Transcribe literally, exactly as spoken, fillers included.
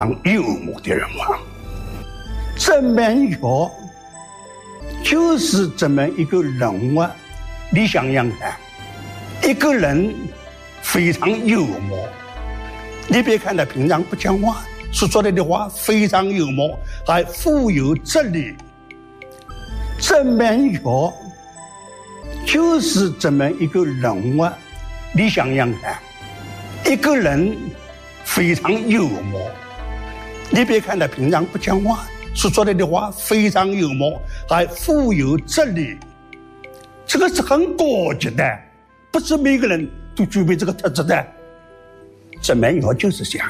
幽默的人物。郑曼玉就是这么一个人物。你想想看，一个人非常幽默，你别看他平常不讲话，说出来的话非常幽默，还富有哲理。郑曼玉就是这么一个人物。你想想看，一个人非常幽默，你别看他平常不讲话，说出来的话非常幽默，还富有哲理。这个是很高级的，不是每个人都具备这个特质的。郑曼玉就是这样。